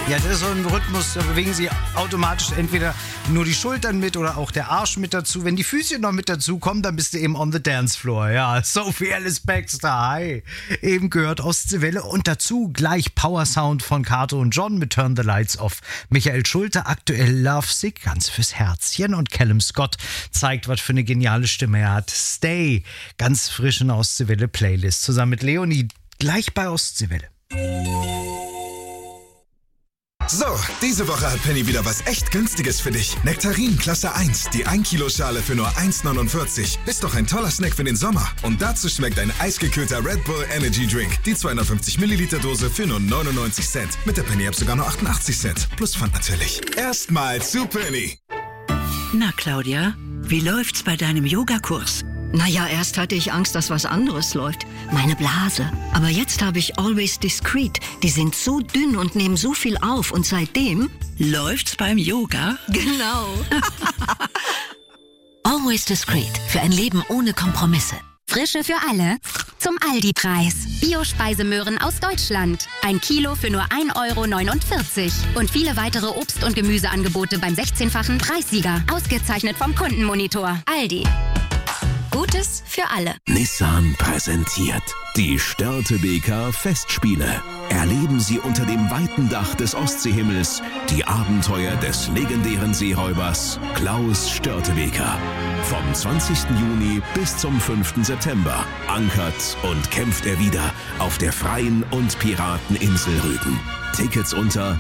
Ja, das ist so ein Rhythmus, da bewegen sie automatisch entweder nur die Schultern mit oder auch der Arsch mit dazu. Wenn die Füße noch mit dazu kommen, dann bist du eben on the dance floor. Ja, Sophie Alice Baxter, hi. Eben gehört Ostseewelle und dazu gleich Power Sound von Kato und John mit Turn the Lights Off. Michael Schulte, aktuell Lovesick, ganz fürs Herzchen, und Callum Scott zeigt, was für eine geniale Stimme er hat. Stay, ganz frisch in der Ostseewelle Playlist, zusammen mit Leonie, gleich bei Ostseewelle. So, diese Woche hat Penny wieder was echt Günstiges für dich. Nektarin Klasse 1, die 1 Kilo Schale für nur 1,49. Ist doch ein toller Snack für den Sommer. Und dazu schmeckt ein eisgekühlter Red Bull Energy Drink. Die 250 Milliliter Dose für nur 99 Cent. Mit der Penny App sogar nur 88 Cent. Plus Pfand natürlich. Erstmal zu Penny. Na, Claudia, wie läuft's bei deinem Yogakurs? Naja, erst hatte ich Angst, dass was anderes läuft. Meine Blase. Aber jetzt habe ich Always Discreet. Die sind so dünn und nehmen so viel auf. Und seitdem... Läuft's beim Yoga? Genau. Always Discreet. Für ein Leben ohne Kompromisse. Frische für alle. Zum Aldi-Preis. Bio-Speisemöhren aus Deutschland. 1 Kilo für nur 1,49 €. Und viele weitere Obst- und Gemüseangebote beim 16-fachen Preissieger. Ausgezeichnet vom Kundenmonitor. Aldi. Gutes für alle. Nissan präsentiert die Störtebeker Festspiele. Erleben Sie unter dem weiten Dach des Ostseehimmels die Abenteuer des legendären Seeräubers Klaus Störtebeker. Vom 20. Juni bis zum 5. September ankert und kämpft er wieder auf der freien und Pirateninsel Rügen. Tickets unter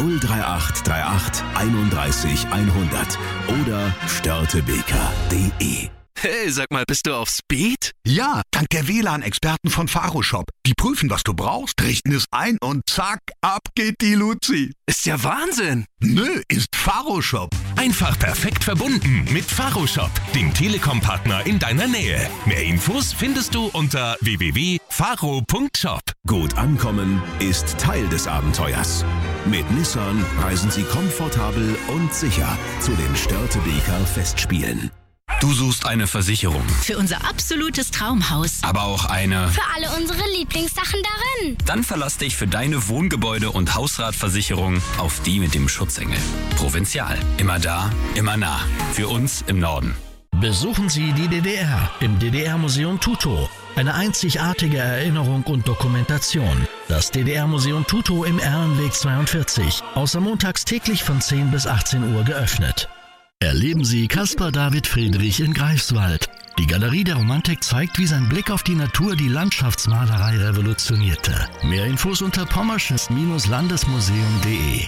03838 31 100 oder störtebeker.de. Hey, sag mal, bist du auf Speed? Ja, dank der WLAN-Experten von Faroshop. Die prüfen, was du brauchst, richten es ein und zack, ab geht die Luzi. Ist ja Wahnsinn. Nö, ist Faroshop. Einfach perfekt verbunden mit Faroshop, dem Telekom-Partner in deiner Nähe. Mehr Infos findest du unter www.faro.shop. Gut ankommen ist Teil des Abenteuers. Mit Nissan reisen Sie komfortabel und sicher zu den Störtebeker Festspielen. Du suchst eine Versicherung. Für unser absolutes Traumhaus. Aber auch eine... Für alle unsere Lieblingssachen darin. Dann verlass dich für deine Wohngebäude- und Hausratversicherung auf die mit dem Schutzengel. Provinzial. Immer da, immer nah. Für uns im Norden. Besuchen Sie die DDR im DDR-Museum Tutow. Eine einzigartige Erinnerung und Dokumentation. Das DDR-Museum Tutow im Erlenweg 42. Außer montags täglich von 10 bis 18 Uhr geöffnet. Erleben Sie Caspar David Friedrich in Greifswald. Die Galerie der Romantik zeigt, wie sein Blick auf die Natur die Landschaftsmalerei revolutionierte. Mehr Infos unter pommersches-landesmuseum.de.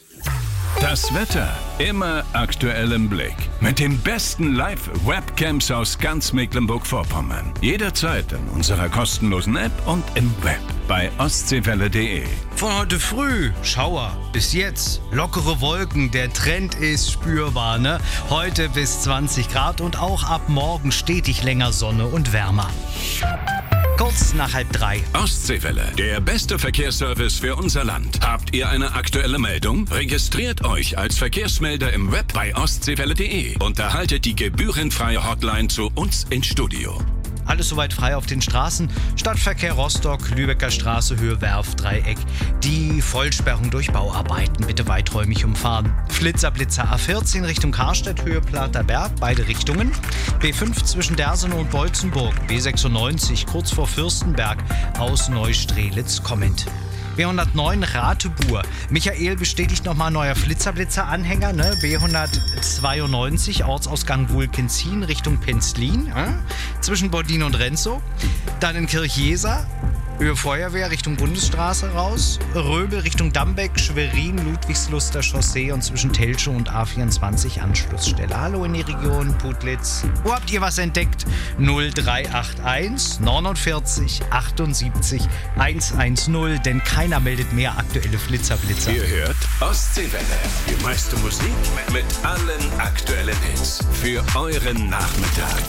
Das Wetter immer aktuell im Blick. Mit den besten Live-Webcams aus ganz Mecklenburg-Vorpommern. Jederzeit in unserer kostenlosen App und im Web bei ostseewelle.de. Von heute früh, Schauer, bis jetzt lockere Wolken, der Trend ist spürbar, ne? Heute bis 20 Grad und auch ab morgen stetig länger Sonne und wärmer. Kurz nach 2:30. Ostseewelle, der beste Verkehrsservice für unser Land. Habt ihr eine aktuelle Meldung? Registriert euch als Verkehrsmelder im Web bei ostseewelle.de und erhaltet die gebührenfreie Hotline zu uns ins Studio. Alles soweit frei auf den Straßen. Stadtverkehr Rostock, Lübecker Straße, Höhe Werft-Dreieck. Die Vollsperrung durch Bauarbeiten bitte weiträumig umfahren. Flitzer A14 Richtung Karstedt, Höhe Platerberg, beide Richtungen. B5 zwischen Dersene und Bolzenburg. B96 kurz vor Fürstenberg aus Neustrelitz kommend. B109 Ratebuhr. Michael bestätigt nochmal neuer Flitzer-Anhänger, ne? B192 Ortsausgang Wulkenzin Richtung Penzlin, zwischen Bordin und Renzow. Dann in Kirchjesa, Höhe Feuerwehr Richtung Bundesstraße raus. Röbel Richtung Dambeck, Schwerin, Ludwigsluster Chaussee und zwischen Teltow und A24 Anschlussstelle. Hallo in die Region, Putlitz. Wo habt ihr was entdeckt? 0381 49 78 110, denn keiner meldet mehr aktuelle Flitzer. Ihr hört Ostseewelle, die meiste Musik mit allen aktuellen Hits für euren Nachmittag.